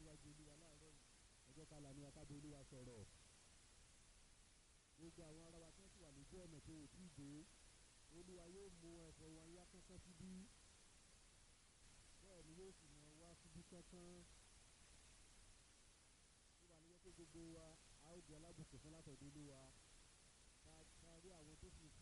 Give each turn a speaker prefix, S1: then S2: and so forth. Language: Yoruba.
S1: níwájú olúwa láàárọ̀ yìí ẹjọ́ ká lànà wa ká bẹ olúwa sọ̀rọ̀ gbogbo àwọn ará wa tó sì wà lójú ọ̀nà tó ò tí ì dé olúwa yóò mú ẹsẹ̀ wọn yá kánkán síbí bẹ́ẹ̀ ni yóò sì mọ wá síbí kánkán nígbà ní wọ́n pé gbogbo wa a ó di alábùkún fún látọ̀dọ̀ olúwa ká rí àwọn tó sì